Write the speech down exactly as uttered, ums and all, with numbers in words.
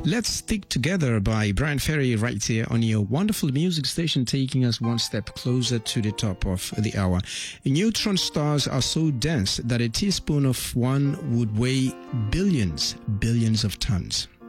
Let's Stick Together by Brian Ferry right here on your wonderful music station, taking us one step closer to the top of the hour. Neutron stars are so dense that a teaspoon of one would weigh billions, billions of tons.